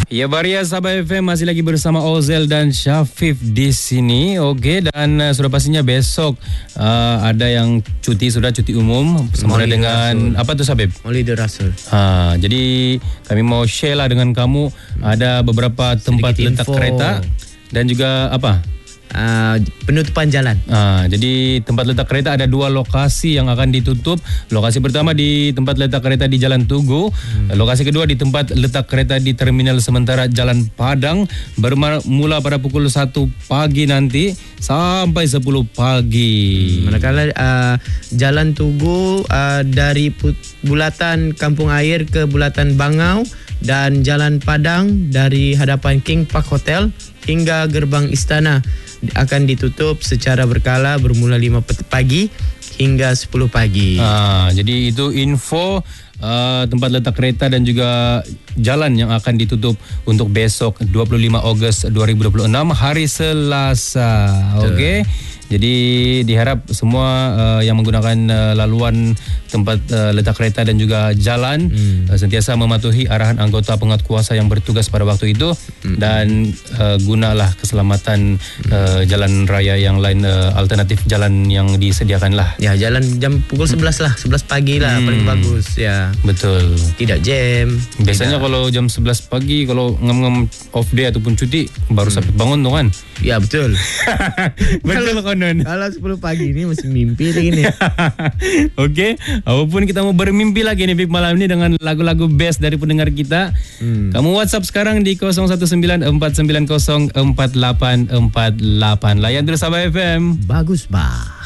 Ya, Baria Sabah FM masih lagi bersama Ozel dan Syafif di sini. Okey, dan sudah pastinya besok ada yang cuti umum bersama dengan apa tu Syafif? Maulid Rasul. Jadi kami mau share lah dengan kamu ada beberapa tempat letak kereta dan juga apa? Penutupan jalan. Jadi tempat letak kereta ada 2 lokasi yang akan ditutup. Lokasi pertama di tempat letak kereta di Jalan Tugu. Lokasi kedua di tempat letak kereta di Terminal Sementara Jalan Padang, bermula pada pukul 1 pagi nanti sampai 10 pagi. Manakala Jalan Tugu dari bulatan Kampung Air ke bulatan Bangau, dan Jalan Padang dari hadapan King Park Hotel hingga gerbang istana akan ditutup secara berkala bermula 5 pagi hingga 10 pagi. Jadi itu info tempat letak kereta dan juga jalan yang akan ditutup untuk besok 25 Ogos 2026 hari Selasa. Okey. Jadi diharap semua yang menggunakan laluan tempat letak kereta dan juga jalan sentiasa mematuhi arahan anggota penguatkuasa yang bertugas pada waktu itu dan gunalah keselamatan jalan raya yang lain, alternatif jalan yang disediakan lah. Ya, jalan jam pukul 11 lah, 11 pagi lah paling bagus ya. Betul. Tidak jam. Biasanya kalau jam 11 pagi kalau ngam-ngam off day ataupun cuti baru sampai bangun tu kan. Ya, betul. Betul konon. Kalau 10 pagi ni masih mimpi lagi ni. Okey, apapun kita mau bermimpi lagi nih Big malam ni dengan lagu-lagu best dari pendengar kita. Kamu WhatsApp sekarang di 0194904848. Layan terus Sabah FM. Bagus bah.